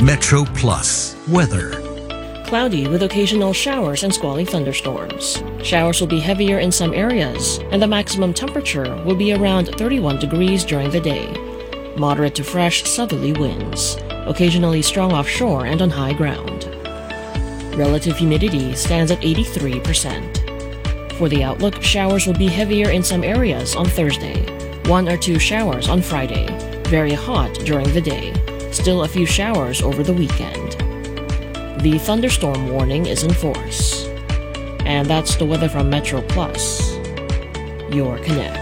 Metro Plus weather. Cloudy with occasional showers and squally thunderstorms. Showers will be heavier in some areas, and the maximum temperature will be around 31 degrees during the day. Moderate to fresh southerly winds, occasionally strong offshore and on high ground. Relative humidity stands at 83%. For the outlook, showers will be heavier in some areas on Thursday. 1 or 2 showers on Friday. Very hot during the day. Still a few showers over the weekend. The thunderstorm warning is in force. And that's the weather from Metro Plus, your Connect.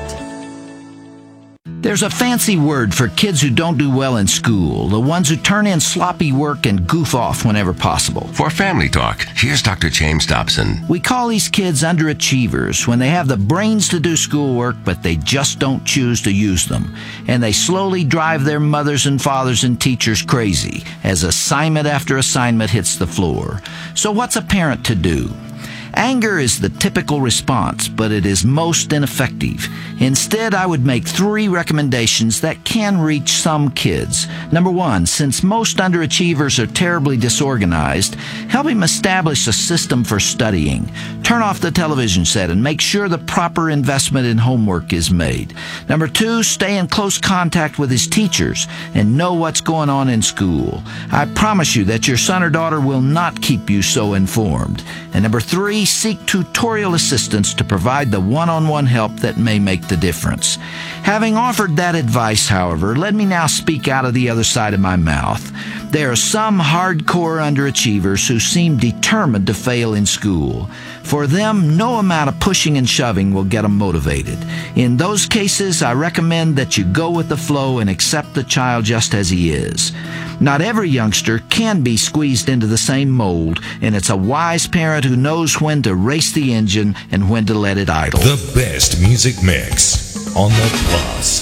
There's a fancy word for kids who don't do well in school, the ones who turn in sloppy work and goof off whenever possible. For Family Talk, here's Dr. James Dobson. We call these kids underachievers when they have the brains to do schoolwork, but they just don't choose to use them. And they slowly drive their mothers and fathers and teachers crazy as assignment after assignment hits the floor. So what's a parent to do? Anger is the typical response, but it is most ineffective. Instead, I would make 3 recommendations that can reach some kids. Number 1, since most underachievers are terribly disorganized, help him establish a system for studying. Turn off the television set and make sure the proper investment in homework is made. Number 2, stay in close contact with his teachers and know what's going on in school. I promise you that your son or daughter will not keep you so informed. And number 3, seek tutorial assistance to provide the one-on-one help that may make the difference. Having offered that advice, however, let me now speak out of the other side of my mouth. There are some hardcore underachievers who seem determined to fail in school. For them, no amount of pushing and shoving will get them motivated. In those cases, I recommend that you go with the flow and accept the child just as he is. Not every youngster can be squeezed into the same mold, and it's a wise parent who knows when to race the engine and when to let it idle. The best music mix on the Plus.